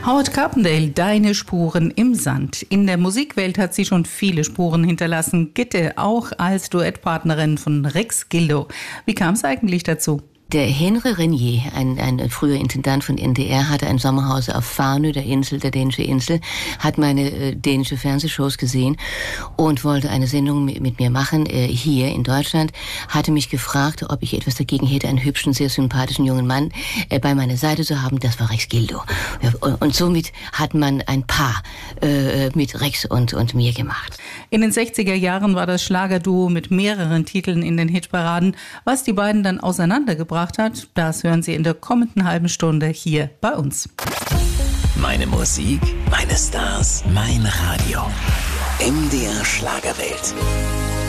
Howard Carpendale, deine Spuren im Sand. In der Musikwelt hat sie schon viele Spuren hinterlassen. Gitte auch als Duettpartnerin von Rex Gildo. Wie kam es eigentlich dazu? Der Henry Renier, ein früher Intendant von NDR, hatte ein Sommerhaus auf Farnö, der dänischen Insel, hat meine dänische Fernsehshows gesehen und wollte eine Sendung mit mir machen, hier in Deutschland, hatte mich gefragt, ob ich etwas dagegen hätte, einen hübschen, sehr sympathischen jungen Mann bei meiner Seite zu haben. Das war Rex Gildo. Und somit hat man ein Paar mit Rex und mir gemacht. In den 60er Jahren war das Schlagerduo mit mehreren Titeln in den Hitparaden. Was die beiden dann auseinandergebracht hat, das hören Sie in der kommenden halben Stunde hier bei uns. Meine Musik, meine Stars, mein Radio. MDR Schlagerwelt.